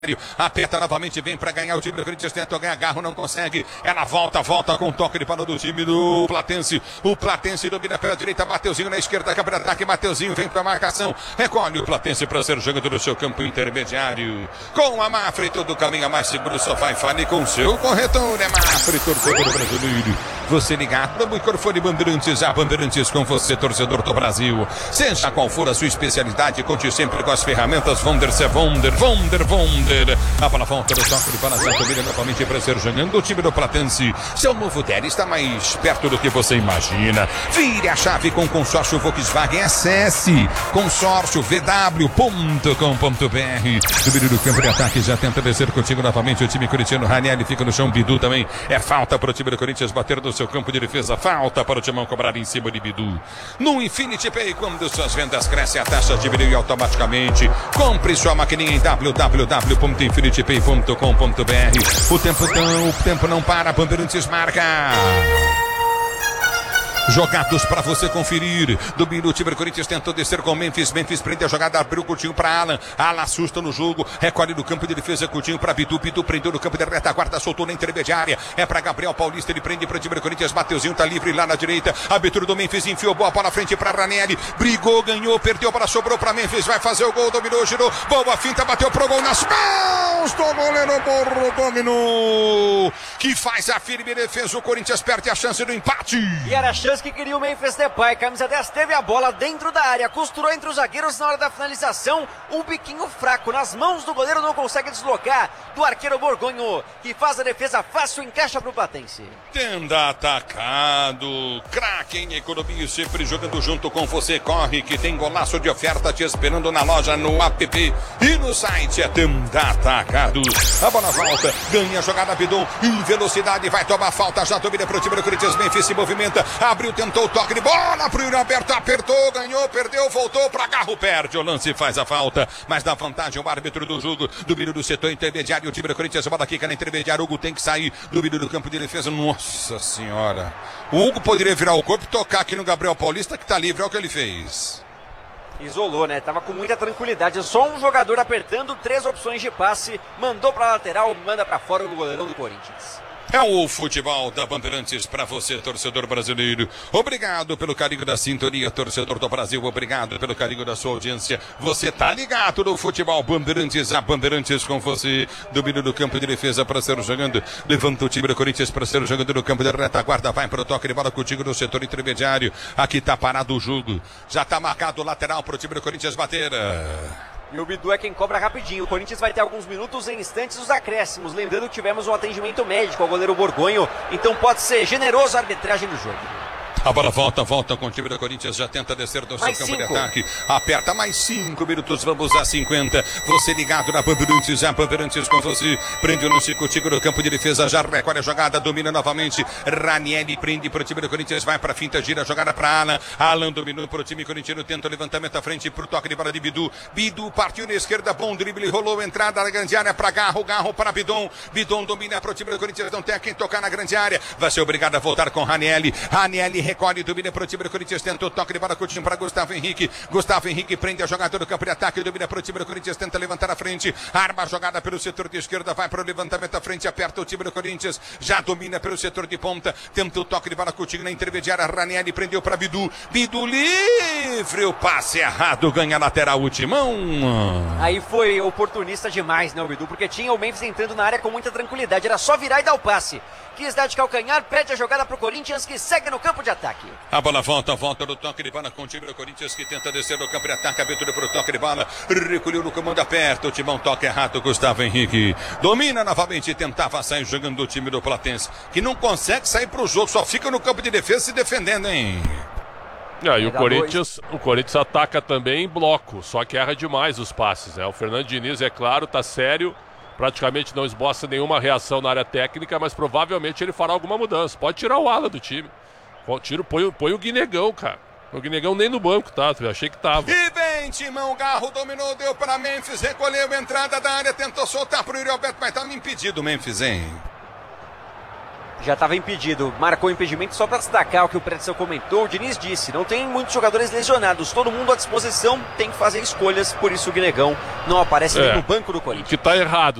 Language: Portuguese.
Aperta novamente, vem para ganhar o time do Corinthians, tenta ganhar, Garro não consegue, ela volta com o toque de pano do time do Platense. O Platense domina pela direita, Mateuzinho na esquerda, câmera de ataque, Mateuzinho vem para marcação, recolhe o Platense para ser jogador do seu campo intermediário. Com a Mafre, todo caminho mais seguro, só vai fale com seu corretor, é Mafre, torcedor brasileiro. Você ligado no microfone Bandeirantes, a Bandeirantes com você, torcedor do Brasil. Seja qual for a sua especialidade, conte sempre com as ferramentas Wonder. A bola volta do toque de bola, Santomira novamente para ser jogando o time do Platense. Seu novo Délio está mais perto do que você imagina. Vire a chave com consórcio Volkswagen. Acesse consórciovw.com.br. Domínio do campo de ataque, já tenta descer contigo novamente o time corintiano. Ranieri fica no chão, Bidu também. É falta para o time do Corinthians bater no seu campo de defesa. Falta para o Timão cobrar em cima de Bidu. No Infinity Pay, quando suas vendas crescem, a taxa diminui automaticamente. Compre sua maquininha em www.infinitypay.com.br. O tempo não para, Bandeirantes marca. Jogados para você conferir. Domina o time do Corinthians, tentou descer com o Memphis. Memphis prende a jogada, abriu o Coutinho para Alan. Alan assusta no jogo, recolhe no campo de defesa. Coutinho para Bidu. Bidu prendeu no campo de retaguarda, soltou na intermediária. É para Gabriel Paulista, ele prende para o time do Corinthians. Mateuzinho tá livre lá na direita. Abertura do Memphis, enfiou boa bola na frente para Ranieri. Brigou, ganhou, perdeu, para sobrou para Memphis. Vai fazer o gol, dominou, girou. Boa finta, bateu pro gol nas mãos do goleiro Borro, dominou. Que faz a firme defesa. O Corinthians perde a chance do empate. E era a chance que queria o Memphis Depay, camisa 10, teve a bola dentro da área, costurou entre os zagueiros na hora da finalização, um biquinho fraco nas mãos do goleiro, não consegue deslocar do arqueiro Borgonho, que faz a defesa fácil, encaixa pro Platense. Tenda atacado, craque em economia, sempre jogando junto com você, corre que tem golaço de oferta te esperando na loja, no app e no site, é Tenda atacado. A bola volta, ganha a jogada, Bidon, em velocidade, vai tomar falta, já domina pro time do Corinthians, Memphis se movimenta, abriu, tentou o toque de bola pro Yuri Alberto, apertou, ganhou, perdeu, voltou pra Garro, perde o lance, faz a falta, mas dá vantagem o árbitro do jogo, domínio do setor intermediário, o time do Corinthians, bola aqui na intermediária, Hugo tem que sair, domínio do campo de defesa, nossa senhora, o Hugo poderia virar o corpo e tocar aqui no Gabriel Paulista que tá livre, olha o que ele fez. Isolou, né? Tava com muita tranquilidade, só um jogador apertando, 3 opções de passe, mandou pra lateral, manda pra fora do goleirão do Corinthians. É o futebol da Bandeirantes para você, torcedor brasileiro. Obrigado pelo carinho da sintonia, torcedor do Brasil. Obrigado pelo carinho da sua audiência. Você tá ligado no futebol Bandeirantes, a Bandeirantes com você. Domínio do campo de defesa para ser jogando. Levanta o time do Corinthians para ser jogando no campo de retaguarda. Vai para o toque de bola contigo no setor intermediário. Aqui tá parado o jogo. Já tá marcado o lateral para o time do Corinthians bater. E o Bidu é quem cobra rapidinho. O Corinthians vai ter alguns minutos em instantes os acréscimos. Lembrando que tivemos um atendimento médico ao goleiro Borgonho. Então pode ser generoso a arbitragem do jogo. A bola volta com o time do Corinthians, já tenta descer do seu campo de ataque, aperta mais 5 minutos, vamos a 50, você ligado na Bandeirantes, a Bandeirantes com você, prende o lance contigo no campo de defesa, já recolhe a jogada, domina novamente, Ranieri prende para o time do Corinthians, vai para a finta, gira a jogada para Alan dominou para o time corintiano, tenta o levantamento à frente para o toque de bola de Bidu, Bidu partiu na esquerda, bom drible, rolou entrada na grande área para Garro para Bidon, Bidon domina para o time do Corinthians, não tem a quem tocar na grande área, vai ser obrigado a voltar com Ranieri recolhe, domina para o time do Corinthians, tentou o toque de bola, Coutinho para Gustavo Henrique prende a jogada do campo de ataque, domina para o time do Corinthians, tenta levantar a frente, arma a jogada pelo setor de esquerda, vai para o levantamento à frente, aperta o time do Corinthians, já domina pelo setor de ponta, tenta o toque de bola, Coutinho na intermediária, Ranieri prendeu para Bidu livre, o passe errado, ganha lateral o Timão. Aí foi oportunista demais, né, o Bidu, porque tinha o Memphis entrando na área com muita tranquilidade, era só virar e dar o passe. Quis dar de calcanhar, pede a jogada pro Corinthians, que segue no campo de ataque. A bola volta no toque de bola com o time do Corinthians, que tenta descer no campo de ataque, abertura pro toque de bola, recolheu no comando aperto, o Timão toca errado, Gustavo Henrique domina novamente, tentava sair jogando do time do Platense, que não consegue sair pro jogo, só fica no campo de defesa se defendendo, hein? E o Corinthians ataca também em bloco, só que erra demais os passes, né? O Fernando Diniz, é claro, tá sério, praticamente não esboça nenhuma reação na área técnica, mas provavelmente ele fará alguma mudança. Pode tirar o Alan do time. Põe o Guinegão, cara. O Guinegão nem no banco tá, achei que tava. E vem, Timão, Garro dominou, deu para Memphis, recolheu a entrada da área, tentou soltar pro Yuri Alberto, mas tava impedido o Memphis, hein? Já estava impedido, marcou o impedimento. Só para destacar o que o Pretzel comentou, o Diniz disse, não tem muitos jogadores lesionados, todo mundo à disposição, tem que fazer escolhas, por isso o Guinegão não aparece nem no banco do Corinthians. Que tá errado.